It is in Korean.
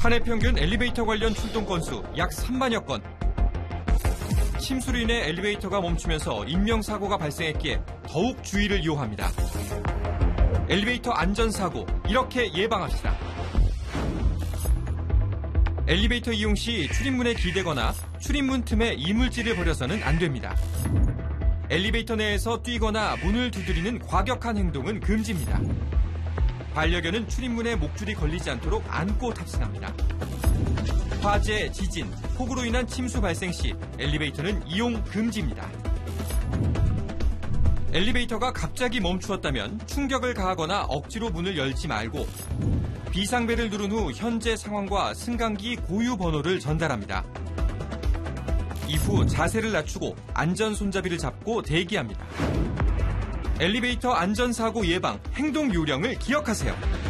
한 해 평균 엘리베이터 관련 출동 건수 약 3만여 건. 침수로 인해 엘리베이터가 멈추면서 인명사고가 발생했기에 더욱 주의를 요합니다. 엘리베이터 안전사고, 이렇게 예방합시다. 엘리베이터 이용 시 출입문에 기대거나 출입문 틈에 이물질을 버려서는 안 됩니다. 엘리베이터 내에서 뛰거나 문을 두드리는 과격한 행동은 금지입니다. 반려견은 출입문에 목줄이 걸리지 않도록 안고 탑승합니다. 화재, 지진, 폭우로 인한 침수 발생 시 엘리베이터는 이용 금지입니다. 엘리베이터가 갑자기 멈추었다면 충격을 가하거나 억지로 문을 열지 말고 비상벨을 누른 후 현재 상황과 승강기 고유 번호를 전달합니다. 이후 자세를 낮추고 안전 손잡이를 잡고 대기합니다. 엘리베이터 안전사고 예방 행동 요령을 기억하세요.